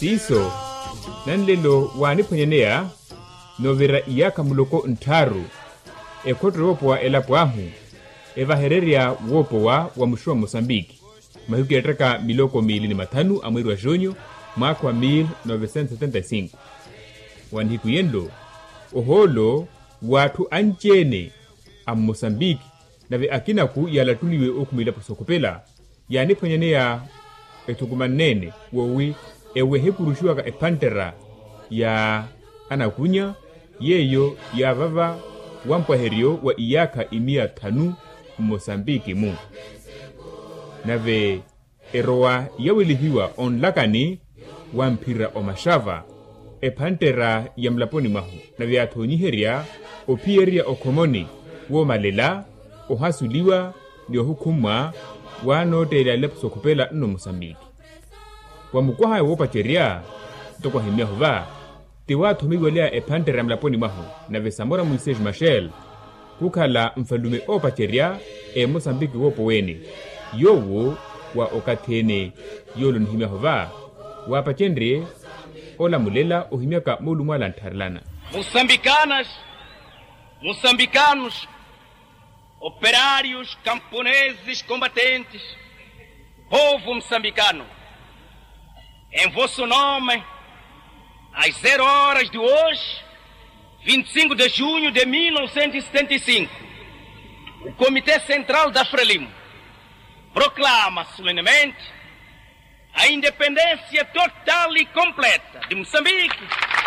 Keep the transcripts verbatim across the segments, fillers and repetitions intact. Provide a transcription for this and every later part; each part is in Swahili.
siso nanlelo waniphanyanea novera iyaka muloko ntaru ekotro wopowa elapwahu evahereria wopowa wa mushu wa Mosambiki mahiku yatraka miloko mili ni matanu amwiru wa jonyo mwaka wa mil novecentos setenta y cinco wanhiku yendo oholo watu anchene a Mosambiki nave akinaku yalatuliwe okumila posokopela yaniphanyanea etukumanene wowi ewe hepurushuwaka epantera ya anakunya yeyo ya vava wampwaherio wa iyaka imia tanu Mosambiki mu nave eroa yawilihiwa onlakani wampira omashava epantera ya mlaponi mahu nave atonyiheria opieria okomoni wo malela ohasuliwa ni ohukumwa wanotela lepsokupela nno Mosambiki wamukwaha wopacheria tokwa himia huva tiwa thomiwelea epantera mlaponi mahu nave Samora Moises Machel kukhala mfalume opacheria e Mosambiki wopo wene yowo wa okathene yolo nhimia huva wapachendre ola mulela ohimiaka mulumwala ntharilana. Moçambicanas, moçambicanos, operários, camponeses, combatentes, povo moçambicano, em vosso nome, às zero horas de hoje, vinte e cinco de junho de mil novecentos e setenta e cinco, o Comitê Central da Frelimo proclama solenemente a independência total e completa de Moçambique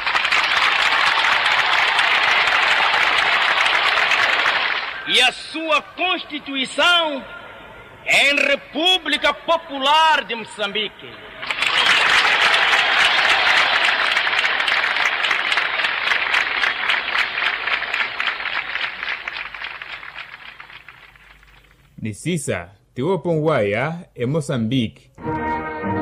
e a sua Constituição em República Popular de Moçambique. Nisisa tiwopongwaya e Mosambiki